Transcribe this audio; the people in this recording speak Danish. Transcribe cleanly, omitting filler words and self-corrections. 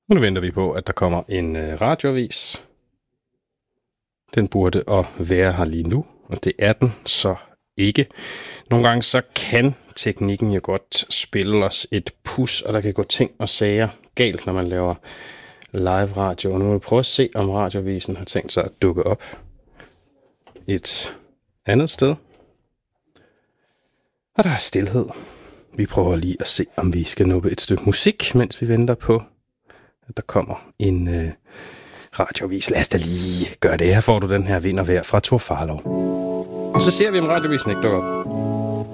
Nu venter vi på, at der kommer en radioavis. Den burde at være her lige nu, og det er den så ikke. Nogle gange så kan teknikken jo godt spille os et pus, og der kan gå ting og sager galt, når man laver live radio. Og nu vil vi prøve at se, om radioavisen har tænkt sig at dukke op et andet sted. Og der er stilhed. Vi prøver lige at se, om vi skal nuppe et stykke musik, mens vi venter på, at der kommer en radioavis. Lad os da lige gøre det. Her får du den her vind og vejr fra Thor Farlov. Og så ser vi, om radiovisen ikke dukker op.